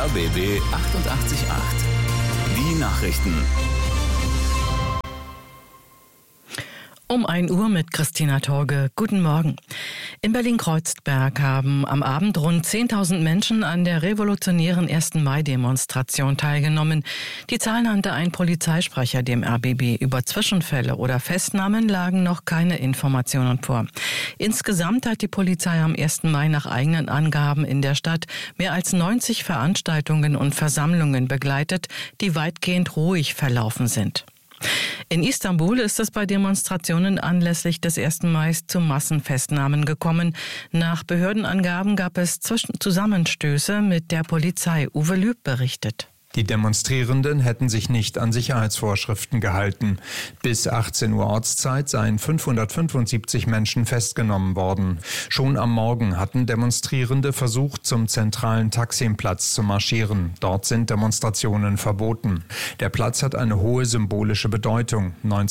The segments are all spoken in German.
RBB 88.8. Die Nachrichten. Um 1 Uhr mit Christina Torge. Guten Morgen. In Berlin-Kreuzberg haben am Abend rund 10.000 Menschen an der revolutionären 1. Mai-Demonstration teilgenommen. Die Zahl nannte ein Polizeisprecher dem RBB. Über Zwischenfälle oder Festnahmen lagen noch keine Informationen vor. Insgesamt hat die Polizei am 1. Mai nach eigenen Angaben in der Stadt mehr als 90 Veranstaltungen und Versammlungen begleitet, die weitgehend ruhig verlaufen sind. In Istanbul ist es bei Demonstrationen anlässlich des 1. Mai zu Massenfestnahmen gekommen. Nach Behördenangaben gab es Zusammenstöße mit der Polizei. Uwe Lüb berichtet. Die Demonstrierenden hätten sich nicht an Sicherheitsvorschriften gehalten. Bis 18 Uhr Ortszeit seien 575 Menschen festgenommen worden. Schon am Morgen hatten Demonstrierende versucht, zum zentralen Taksimplatz zu marschieren. Dort sind Demonstrationen verboten. Der Platz hat eine hohe symbolische Bedeutung.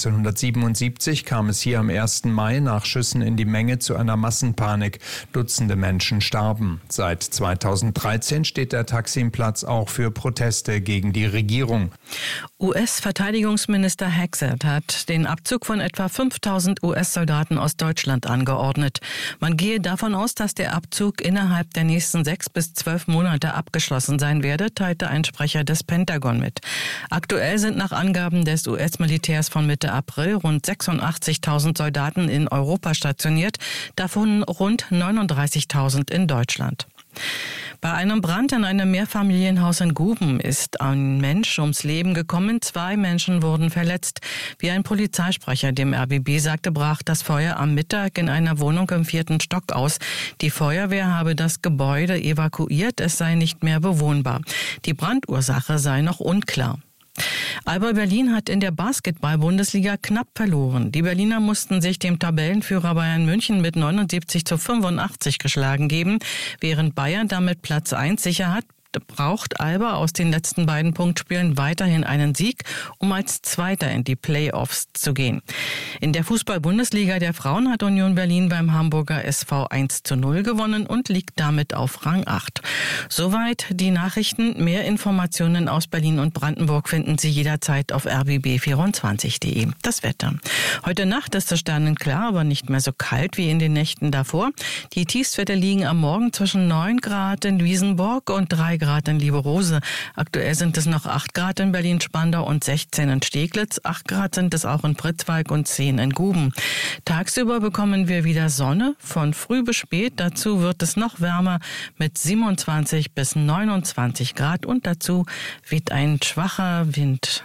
1977 kam es hier am 1. Mai nach Schüssen in die Menge zu einer Massenpanik. Dutzende Menschen starben. Seit 2013 steht der Taksimplatz auch für Proteste gegen die Regierung. US-Verteidigungsminister Hexet hat den Abzug von etwa 5.000 US-Soldaten aus Deutschland angeordnet. Man gehe davon aus, dass der Abzug innerhalb der nächsten 6 bis 12 Monate abgeschlossen sein werde, teilte ein Sprecher des Pentagon mit. Aktuell sind nach Angaben des US-Militärs von Mitte April rund 86.000 Soldaten in Europa stationiert, davon rund 39.000 in Deutschland. Bei einem Brand in einem Mehrfamilienhaus in Guben ist ein Mensch ums Leben gekommen. 2 Menschen wurden verletzt. Wie ein Polizeisprecher dem RBB sagte, brach das Feuer am Mittag in einer Wohnung im 4. Stock aus. Die Feuerwehr habe das Gebäude evakuiert. Es sei nicht mehr bewohnbar. Die Brandursache sei noch unklar. Alba Berlin hat in der Basketball-Bundesliga knapp verloren. Die Berliner mussten sich dem Tabellenführer Bayern München mit 79:85 geschlagen geben. Während Bayern damit Platz 1 sicher hat, braucht Alba aus den letzten beiden Punktspielen weiterhin einen Sieg, um als Zweiter in die Playoffs zu gehen. In der Fußball-Bundesliga der Frauen hat Union Berlin beim Hamburger SV 1:0 gewonnen und liegt damit auf Rang 8. Soweit die Nachrichten. Mehr Informationen aus Berlin und Brandenburg finden Sie jederzeit auf rbb24.de. Das Wetter. Heute Nacht ist es sternenklar, aber nicht mehr so kalt wie in den Nächten davor. Die Tiefstwerte liegen am Morgen zwischen 9 Grad in Wiesenburg und 3 Grad in Lieberose. Aktuell sind es noch 8 Grad in Berlin-Spandau und 16 in Steglitz. 8 Grad sind es auch in Pritzwalk und 10 in Guben. Tagsüber bekommen wir wieder Sonne, von früh bis spät. Dazu wird es noch wärmer mit 27 bis 29 Grad und dazu weht ein schwacher Wind.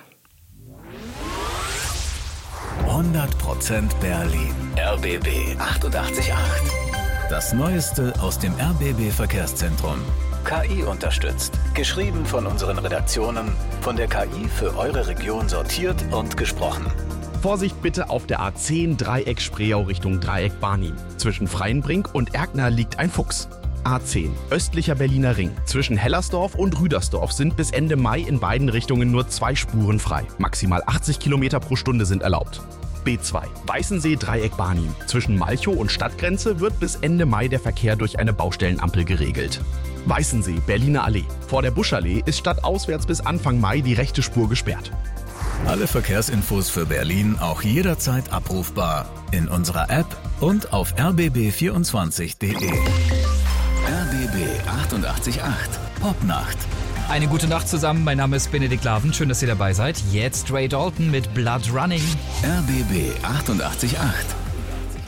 100% Berlin. RBB 88.8. Das Neueste aus dem RBB Verkehrszentrum. KI unterstützt. Geschrieben von unseren Redaktionen, von der KI für eure Region sortiert und gesprochen. Vorsicht bitte auf der A10 Dreieck Spreeau Richtung Dreieck Barnim. Zwischen Freienbrink und Erkner liegt ein Fuchs. A10 östlicher Berliner Ring. Zwischen Hellersdorf und Rüdersdorf sind bis Ende Mai in beiden Richtungen nur 2 Spuren frei. Maximal 80 km pro Stunde sind erlaubt. B2 Weißensee Dreieck Barnim. Zwischen Malchow und Stadtgrenze wird bis Ende Mai der Verkehr durch eine Baustellenampel geregelt. Weißensee Berliner Allee. Vor der Buschallee ist stadtauswärts bis Anfang Mai die rechte Spur gesperrt. Alle Verkehrsinfos für Berlin auch jederzeit abrufbar in unserer App und auf rbb24.de. RBB 88.8 Popnacht. Eine gute Nacht zusammen, mein Name ist Benedikt Laven, schön, dass ihr dabei seid. Jetzt Ray Dalton mit Blood Running. RBB 88.8